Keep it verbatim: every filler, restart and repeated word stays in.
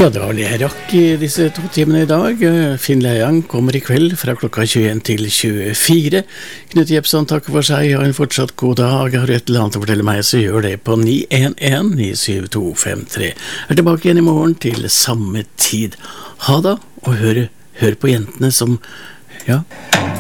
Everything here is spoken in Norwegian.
Ja, det var det jeg rakk I disse to timene I dag. Finn Leiang kommer I kveld fra klokka tjueen til tjuefire. Knut Jepson takker for seg. Ha en fortsatt god dag. Har du et eller annet å fortelle meg, så gjør det på ni en en ni syv to fem tre. Er tilbake igjen I morgen til samme tid. Ha da, og hør, hør på jentene som... Ja...